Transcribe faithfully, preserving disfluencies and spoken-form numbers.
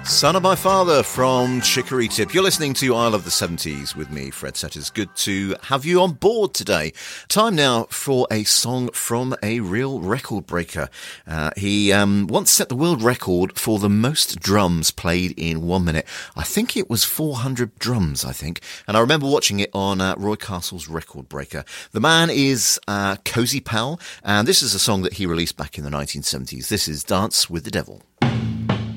Son of My Father from Chicory Tip. You're listening to I Love the seventies with me, Fred Setters. Good to have you on board today. Time now for a song from a real record breaker. Uh, he um, once set the world record for the most drums played in one minute. I think it was four hundred drums, I think. And I remember watching it on uh, Roy Castle's Record Breaker. The man is uh, Cozy Powell, and this is a song that he released back in the nineteen seventies. This is Dance with the Devil.